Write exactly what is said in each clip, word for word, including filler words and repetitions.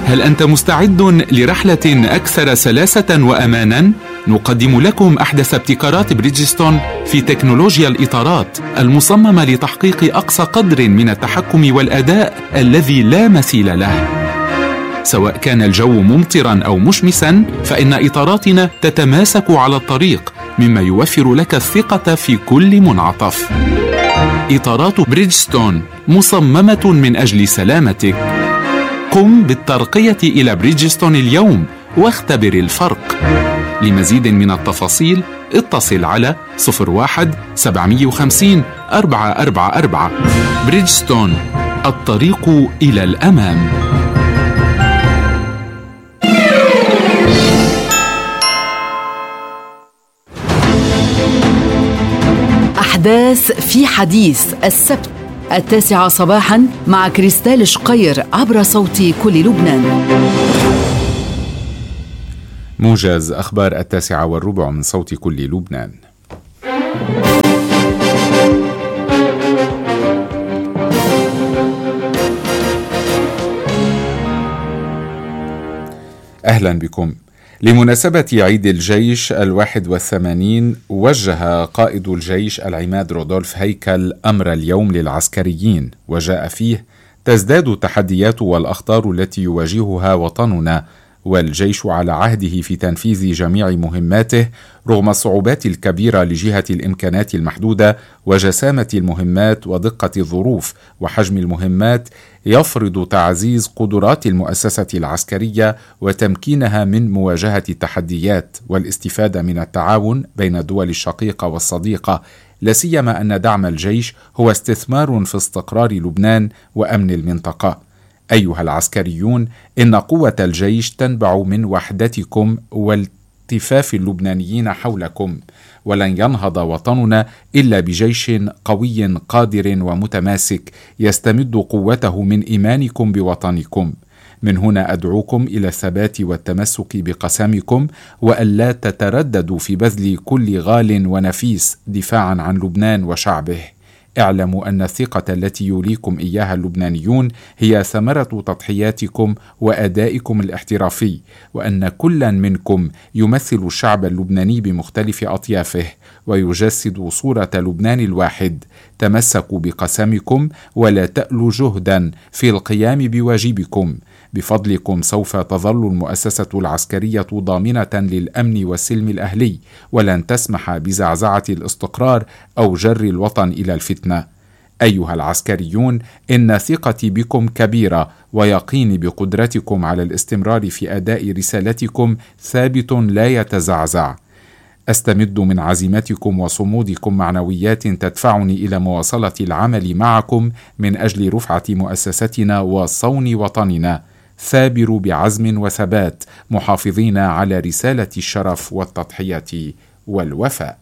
هل أنت مستعد لرحلة أكثر سلاسة وأمانا؟ نقدم لكم أحدث ابتكارات بريدجستون في تكنولوجيا الإطارات المصممة لتحقيق أقصى قدر من التحكم والأداء الذي لا مثيل له. سواء كان الجو ممطرا أو مشمسا، فإن إطاراتنا تتماسك على الطريق، مما يوفر لك الثقة في كل منعطف. إطارات بريدجستون مصممة من أجل سلامتك. قم بالترقية إلى بريدجستون اليوم واختبر الفرق. لمزيد من التفاصيل اتصل على صفر واحد سبعمية وخمسين أربعة أربعة أربعة. بريدجستون، الطريق إلى الأمام. أحداث في حديث السبت التاسعة صباحا مع كريستال شقير عبر صوت كل لبنان. موجز أخبار التاسعة والربع من صوت كل لبنان. أهلا بكم. لمناسبة عيد الجيش الواحد والثمانين، وجه قائد الجيش العماد رودولف هيكل أمر اليوم للعسكريين، وجاء فيه: تزداد التحديات والأخطار التي يواجهها وطننا، والجيش على عهده في تنفيذ جميع مهماته رغم الصعوبات الكبيرة لجهة الإمكانات المحدودة وجسامة المهمات ودقة الظروف وحجم المهمات. يفرض تعزيز قدرات المؤسسة العسكرية وتمكينها من مواجهة التحديات والاستفادة من التعاون بين الدول الشقيقة والصديقة، لا سيما أن دعم الجيش هو استثمار في استقرار لبنان وأمن المنطقة. أيها العسكريون، إن قوة الجيش تنبع من وحدتكم والتفاف اللبنانيين حولكم، ولن ينهض وطننا إلا بجيش قوي قادر ومتماسك يستمد قوته من إيمانكم بوطنكم. من هنا أدعوكم إلى الثبات والتمسك بقسمكم، وألا تترددوا في بذل كل غال ونفيس دفاعا عن لبنان وشعبه. اعلموا أن الثقة التي يوليكم إياها اللبنانيون هي ثمرة تضحياتكم وأدائكم الاحترافي، وأن كل منكم يمثل الشعب اللبناني بمختلف أطيافه ويجسد صورة لبنان الواحد. تمسكوا بقسمكم ولا تألوا جهدا في القيام بواجبكم. بفضلكم سوف تظل المؤسسة العسكرية ضامنة للأمن والسلم الأهلي، ولن تسمح بزعزعة الاستقرار أو جر الوطن إلى الفتنة. أيها العسكريون، إن ثقتي بكم كبيرة، ويقيني بقدرتكم على الاستمرار في أداء رسالتكم ثابت لا يتزعزع. أستمد من عزيمتكم وصمودكم معنويات تدفعني إلى مواصلة العمل معكم من أجل رفعة مؤسستنا وصون وطننا. ثابروا بعزم وثبات، محافظين على رسالة الشرف والتضحية والوفاء.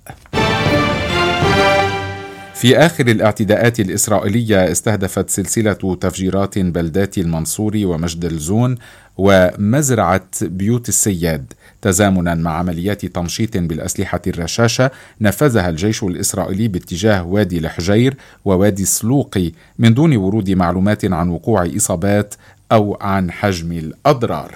في آخر الاعتداءات الإسرائيلية، استهدفت سلسلة تفجيرات بلدات المنصوري ومجد الزون ومزرعة بيوت السياد تزامنا مع عمليات تمشيط بالأسلحة الرشاشة نفذها الجيش الإسرائيلي باتجاه وادي الحجير ووادي السلوقي، من دون ورود معلومات عن وقوع إصابات أو عن حجم الأضرار.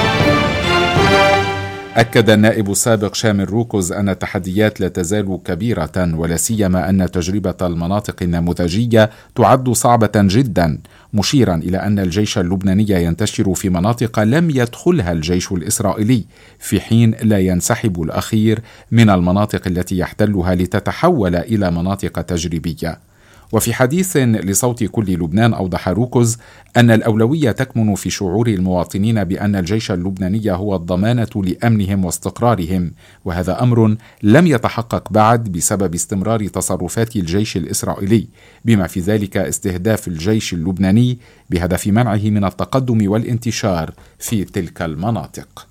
أكد النائب السابق شامل روكوز أن التحديات لا تزال كبيرة، ولا سيما أن تجربة المناطق النموذجية تعد صعبة جدا، مشيرا إلى أن الجيش اللبناني ينتشر في مناطق لم يدخلها الجيش الإسرائيلي، في حين لا ينسحب الأخير من المناطق التي يحتلها لتتحول إلى مناطق تجريبية. وفي حديث لصوت كل لبنان، أوضح روكوز أن الأولوية تكمن في شعور المواطنين بأن الجيش اللبناني هو الضمانة لأمنهم واستقرارهم، وهذا أمر لم يتحقق بعد بسبب استمرار تصرفات الجيش الإسرائيلي، بما في ذلك استهداف الجيش اللبناني بهدف منعه من التقدم والانتشار في تلك المناطق.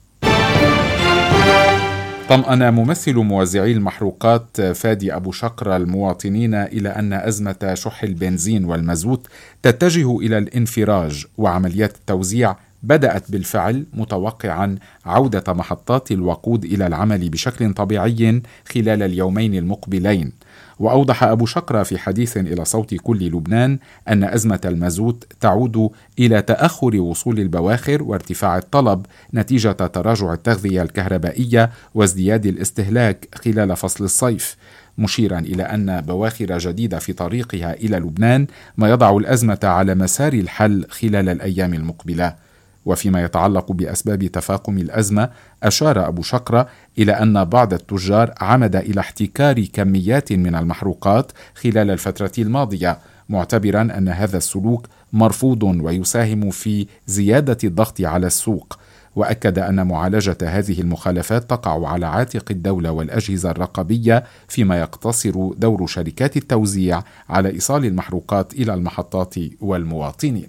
طمأن ممثل موزعي المحروقات فادي أبو شقر المواطنين إلى أن أزمة شح البنزين والمازوت تتجه إلى الانفراج، وعمليات التوزيع بدأت بالفعل، متوقعا عودة محطات الوقود إلى العمل بشكل طبيعي خلال اليومين المقبلين. وأوضح أبو شقرة في حديث إلى صوت كل لبنان أن أزمة المازوت تعود إلى تأخر وصول البواخر وارتفاع الطلب نتيجة تراجع التغذية الكهربائية وازدياد الاستهلاك خلال فصل الصيف، مشيرا إلى أن بواخر جديدة في طريقها إلى لبنان ما يضع الأزمة على مسار الحل خلال الأيام المقبلة. وفيما يتعلق بأسباب تفاقم الأزمة، أشار أبو شقرة إلى أن بعض التجار عمد إلى احتكار كميات من المحروقات خلال الفترة الماضية، معتبرا أن هذا السلوك مرفوض ويساهم في زيادة الضغط على السوق. وأكد أن معالجة هذه المخالفات تقع على عاتق الدولة والأجهزة الرقابية، فيما يقتصر دور شركات التوزيع على إيصال المحروقات إلى المحطات والمواطنين.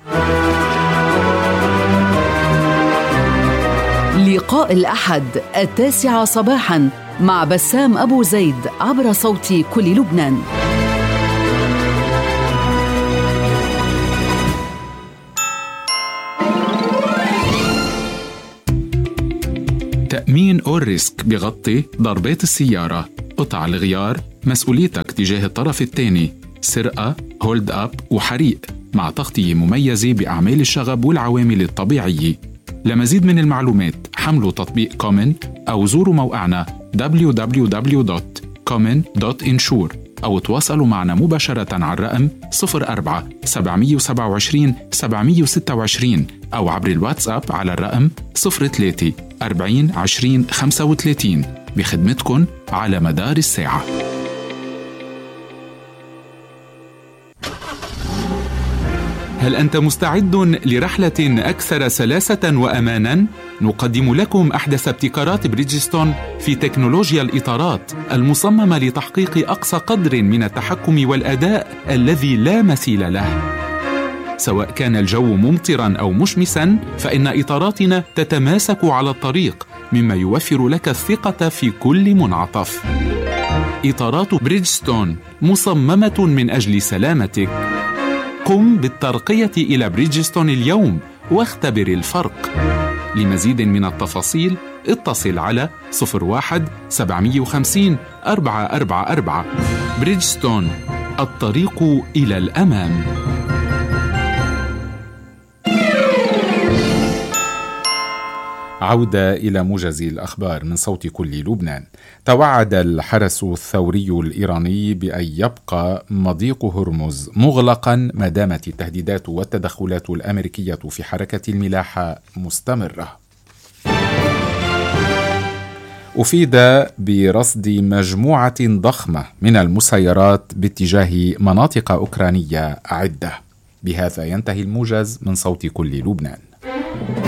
لقاء الأحد التاسعة صباحا مع بسام أبو زيد عبر صوت كل لبنان. تأمين أول ريسك بغطي ضربات السيارة، قطع الغيار، مسؤوليتك تجاه الطرف الثاني، سرقة، هولد أب وحريق، مع تغطية مميزة بأعمال الشغب والعوامل الطبيعية. لمزيد من المعلومات حملوا تطبيق كومن أو زوروا موقعنا دبليو دبليو دبليو دوت كومن دوت انشور أو تواصلوا معنا مباشرة على الرقم صفر أربعة سبعمية وسبعة وعشرين سبعمية وستة وعشرين أو عبر الواتساب على الرقم صفر ثلاثة أربعين عشرين خمسة وثلاثين، بخدمتكن على مدار الساعة. هل أنت مستعد لرحلة أكثر سلاسة وأماناً؟ نقدم لكم أحدث ابتكارات بريدجستون في تكنولوجيا الإطارات المصممة لتحقيق أقصى قدر من التحكم والأداء الذي لا مثيل له. سواء كان الجو ممطراً أو مشمساً، فإن إطاراتنا تتماسك على الطريق، مما يوفر لك الثقة في كل منعطف. إطارات بريدجستون مصممة من أجل سلامتك. قم بالترقية إلى بريدجستون اليوم واختبر الفرق. لمزيد من التفاصيل اتصل على صفر واحد سبعمية وخمسين أربعة أربعة أربعة. بريدجستون، الطريق إلى الأمام. عودة إلى موجز الأخبار من صوت كل لبنان. توعد الحرس الثوري الإيراني بأن يبقى مضيق هرمز مغلقا ما دامت التهديدات والتدخلات الأمريكية في حركة الملاحة مستمرة. أفيد برصد مجموعة ضخمة من المسيرات باتجاه مناطق أوكرانية عدة. بهذا ينتهي الموجز من صوت كل لبنان.